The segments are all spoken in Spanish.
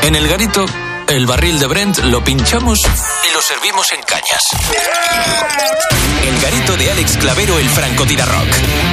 En el Garito, el barril de Brent lo pinchamos y lo servimos en cañas. El Garito de Alex Clavero, el francotirador.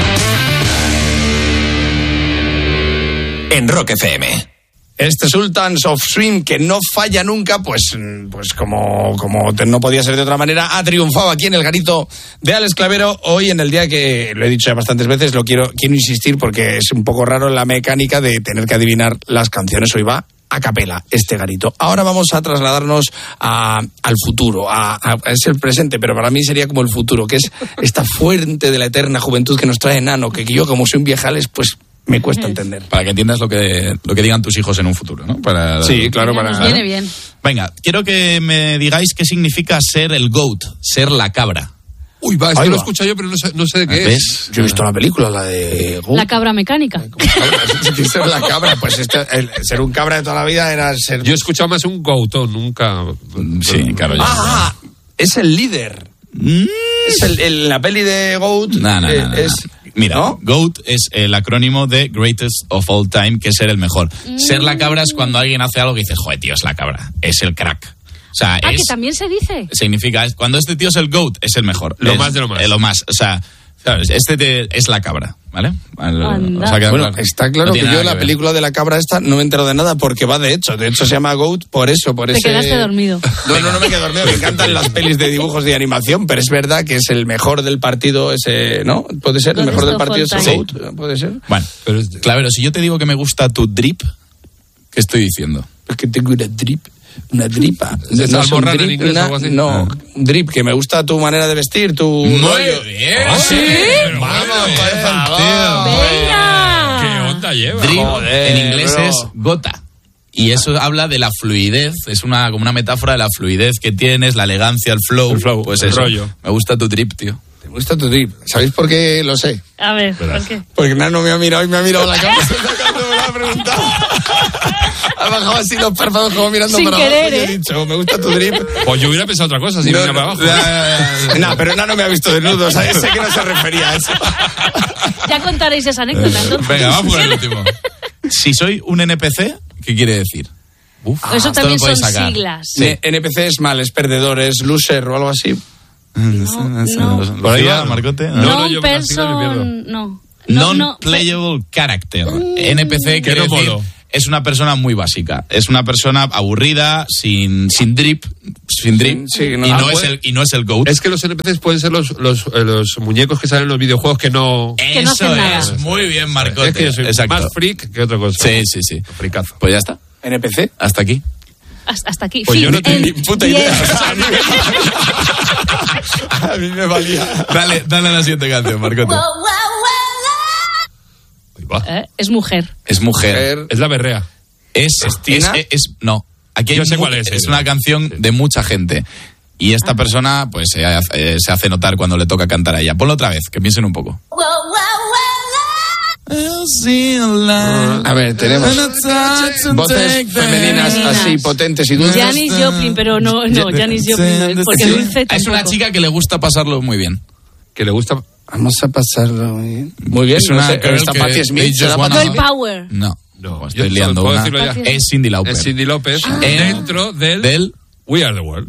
En Rock FM. Este Sultans of Swing, que no falla nunca, pues como no podía ser de otra manera, ha triunfado aquí en el Garito de Alex Clavero. Hoy, en el día que lo he dicho ya bastantes veces, quiero insistir porque es un poco raro la mecánica de tener que adivinar las canciones. Hoy va a capela este Garito. Ahora vamos a trasladarnos al futuro, es el presente, pero para mí sería como el futuro, que es esta fuente de la eterna juventud que nos trae Nano, que yo, como soy un viejales, pues me cuesta entender. Para que entiendas lo que digan tus hijos en un futuro, ¿no? Sí, claro. Nos viene bien. Venga, quiero que me digáis qué significa ser el GOAT, ser la cabra. Uy, es que lo he escuchado yo, pero no sé de qué es. Yo he visto la película, la de GOAT. La cabra mecánica. Ser la cabra, pues ser un cabra de toda la vida era ser... Yo he escuchado más un GOAT, nunca... Sí, claro. Es el líder. Es la peli de GOAT. No. Mira, ¿no? GOAT es el acrónimo de Greatest of All Time, que es ser el mejor. Ser la cabra es cuando alguien hace algo que dices, joder, tío, es la cabra, es el crack. O sea, que también se dice. Significa, cuando este tío es el GOAT, es el mejor. Más de lo más. Lo más, o sea, ¿sabes? Es la cabra, ¿vale? O sea, bueno, está claro que yo la película de la cabra esta no me entero de nada porque va de hecho se llama GOAT por eso, por ese... Te quedaste dormido. No me quedé dormido, me encantan las pelis de dibujos de animación, pero es verdad que es el mejor del partido ese, ¿no? ¿Puede ser? El mejor del partido es el GOAT, ¿puede ser? Bueno, pero Clavero, si yo te digo que me gusta tu drip, ¿qué estoy diciendo? Es que tengo una dripa. No, Alborán en inglés o algo así. No, un drip, que me gusta tu manera de vestir, tu... Muy bien. ¿Ah, sí? Vamos, ¡Venga! ¿Qué onda lleva? Drip, Joder, en inglés es gota. Y eso habla de la fluidez, es como una metáfora de la fluidez que tienes, la elegancia, el flow. Pues el eso. rollo. Me gusta tu drip, tío. ¿Te gusta tu drip? ¿Sabéis por qué lo sé? A ver, ¿por qué? Porque Nano me ha mirado y me ha mirado la cabeza cuando me lo ha preguntado. Ha bajado así los párpados como mirando Sin para querer, abajo y he dicho, me gusta tu drip. Pues yo hubiera pensado otra cosa, si mira para abajo. No, pero Nano me ha visto desnudo, ¿sabes? Sé que no se refería a eso. Ya contaréis esa anécdota, entonces. Venga, vamos por el último. Si soy un NPC, ¿qué quiere decir? Eso también son sacar. siglas. Sí. NPC es mal, es perdedor, es loser o algo así. No. ¿Por ahí va, Marcote? No, yo las siglas me pierdo. No. Non-playable character. NPC quiere decir... Es una persona muy básica. Es una persona aburrida, sin drip. Sí, y no es el GOAT. Es que los NPCs pueden ser los muñecos que salen en los videojuegos que no... Que no hacen nada. Es. Muy bien, Marcote. Es que yo soy más freak que otra cosa. Sí. Fricazo. Pues ya está. NPC. Hasta aquí. Hasta aquí. Pues yo no tengo ni puta idea. A mí me valía. Dale a la siguiente canción, Marcote. Es mujer. Es mujer. Es la berrea. No. Aquí yo sé cuál es. Es una canción de mucha gente. Y esta persona, pues, se hace notar cuando le toca cantar a ella. Ponlo otra vez, que piensen un poco. A ver, tenemos voces femeninas así potentes y dulces. Janis Joplin, pero no, Janis Joplin no, porque dulce tampoco. Es una chica que le gusta pasarlo muy bien. Que le gusta... Vamos a pasarlo muy bien. Muy bien, es una esta Patti Smith. Girl Power. No, No, estoy liando una. Ya. Es Cyndi Lauper. Es Cyndi Lauper dentro del We Are the World.